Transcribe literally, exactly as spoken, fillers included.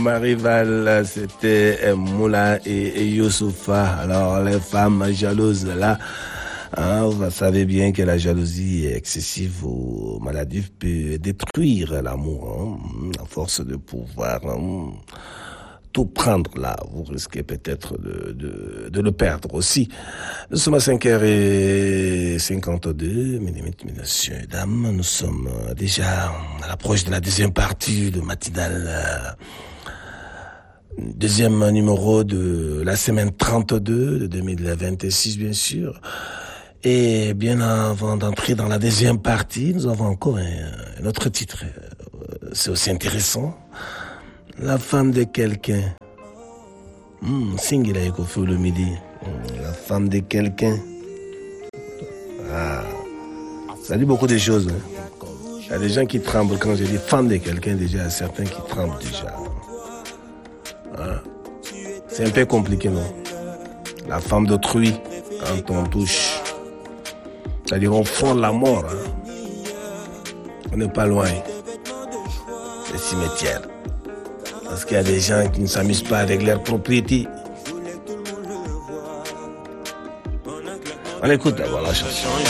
Marival, c'était Moula et Youssoufa. Alors, les femmes jalouses, là, hein, vous savez bien que la jalousie excessive ou maladive peut détruire l'amour. Hein, à force de pouvoir hein, tout prendre, là, vous risquez peut-être de, de, de le perdre aussi. Nous sommes à cinq heures cinquante-deux, mesdames, messieurs et dames. Nous sommes déjà à l'approche de la deuxième partie de matinale. Deuxième numéro de la semaine trente-deux de deux mille vingt-six, bien sûr. Et bien avant d'entrer dans la deuxième partie, nous avons encore un, un autre titre. C'est aussi intéressant. La femme de quelqu'un. Mmh, Singila Ekofu le midi. Mmh, la femme de quelqu'un. Ah, ça dit beaucoup de choses. Hein. Il y a des gens qui tremblent quand je dis femme de quelqu'un, déjà, il y a certains qui tremblent déjà. Ah, c'est un peu compliqué, non? La femme d'autrui, quand on touche. C'est-à-dire on frôle la mort. Hein. On n'est pas loin des cimetières. Parce qu'il y a des gens qui ne s'amusent pas avec leur propriété. On écoute d'abord la chanson.